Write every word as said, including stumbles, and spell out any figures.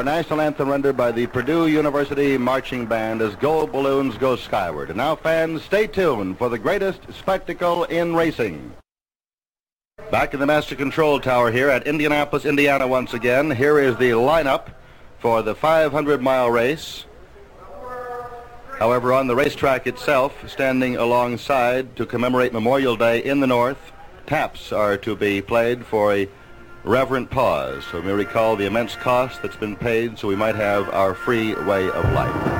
our national anthem rendered by the Purdue University Marching Band as gold balloons go skyward. And now, fans, stay tuned for the greatest spectacle in racing. Back in the Master Control Tower here at Indianapolis, Indiana once again. Here is the lineup for the five hundred mile race. However, on the racetrack itself, standing alongside to commemorate Memorial Day in the north, taps are to be played for a reverent pause. So we may recall the immense cost that's been paid so we might have our free way of life.